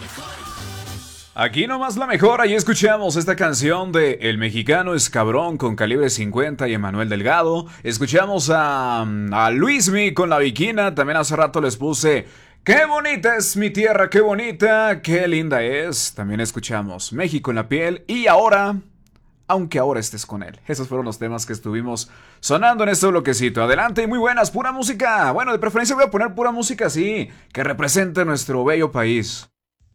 Aquí nomás la mejor, ahí escuchamos esta canción de El Mexicano es Cabrón con Calibre 50 y Emanuel Delgado. Escuchamos a Luismi con La Bikina, también hace rato les puse Qué bonita es mi tierra, qué bonita, qué linda es. También escuchamos México en la piel y ahora, aunque ahora estés con él. Esos fueron los temas que estuvimos sonando en este bloquecito. Adelante y muy buenas, pura música. Bueno, de preferencia voy a poner pura música así, que represente nuestro bello país.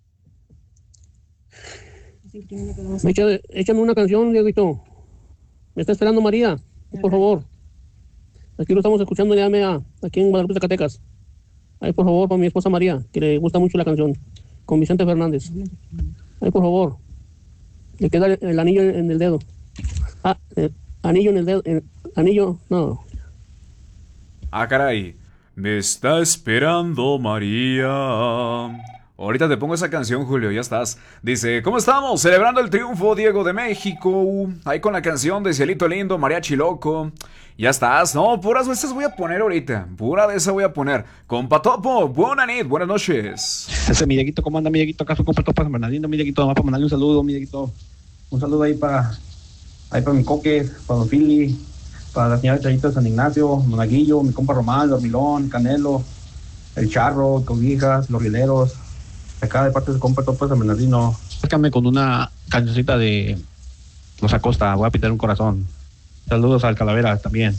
Échame una canción, Dieguito. Me está esperando María, por favor. Aquí lo estamos escuchando ya, aquí en Guadalupe, Zacatecas. Ay, por favor, para mi esposa María, que le gusta mucho la canción, con Vicente Fernández. Ay, por favor. Le queda el anillo en el dedo. Anillo en el dedo. Anillo, no. Ah, caray. Me está esperando María. Ahorita te pongo esa canción, Julio, ya estás. Dice, ¿cómo estamos? Celebrando el triunfo, Diego de México. Ahí con la canción de Cielito Lindo, Mariachi Loco. Ya estás. No, puras de esas voy a poner ahorita. Pura de esas voy a poner. Compa Topo, buena nit, buenas noches. Ese mi Dieguito, ¿cómo anda mi Dieguito? ¿Acaso Compa Topo San Bernardino, mi Dieguito? Nomás para mandarle un saludo, mi Dieguito. Un saludo ahí para mi Coque, para Don Fili, para la señora Chayito de San Ignacio, Monaguillo, mi compa Román, Dormilón, Canelo, el Charro, Cobijas, Los Rieleros. Acá de parte de compa Topo San Bernardino. Sácame con una cancioncita de Los Acosta, voy a pitar un corazón. Saludos al Calavera también.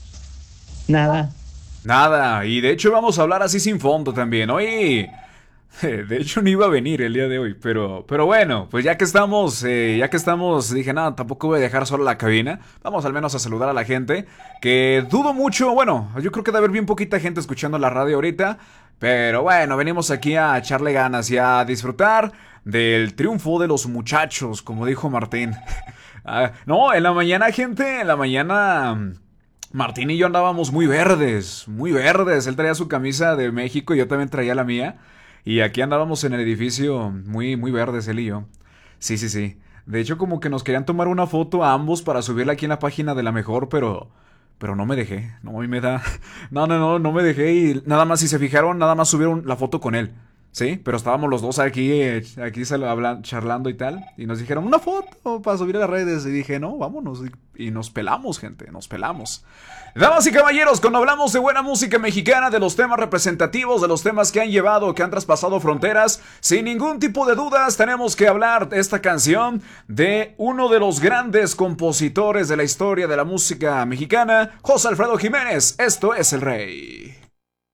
Nada, y de hecho vamos a hablar así sin fondo también. Oye, de hecho no iba a venir el día de hoy, pero bueno, pues ya que estamos, dije, nada, tampoco voy a dejar sola la cabina. Vamos al menos a saludar a la gente, que dudo mucho, bueno, yo creo que debe haber bien poquita gente escuchando la radio ahorita. Pero bueno, venimos aquí a echarle ganas y a disfrutar del triunfo de los muchachos, como dijo Martín. No, en la mañana, gente, en la mañana Martín y yo andábamos muy verdes, muy verdes. Él traía su camisa de México y yo también traía la mía. Y aquí andábamos en el edificio muy, muy verdes, él y yo. Sí, sí, sí. De hecho, como que nos querían tomar una foto a ambos para subirla aquí en la página de La Mejor, pero no me dejé. No, a mí me da... No me dejé y nada más, si se fijaron, nada más subieron la foto con él. Sí, pero estábamos los dos aquí charlando y tal. Y nos dijeron, una foto para subir a las redes. Y dije, no, vámonos. Y nos pelamos, gente, nos pelamos. Damas y caballeros, cuando hablamos de buena música mexicana, de los temas representativos, de los temas que han llevado, que han traspasado fronteras, sin ningún tipo de dudas, tenemos que hablar de esta canción de uno de los grandes compositores de la historia de la música mexicana, José Alfredo Jiménez. Esto es El Rey.